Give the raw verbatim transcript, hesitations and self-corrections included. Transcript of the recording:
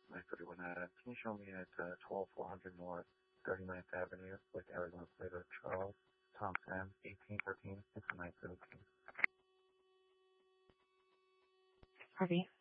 nine thirty-one. Uh, can you show me at uh, twelve four hundred North thirty-ninth Avenue with Arizona Flavor Charles, Tom Sam, eighteen thirteen, it's nine seventeen. Harvey.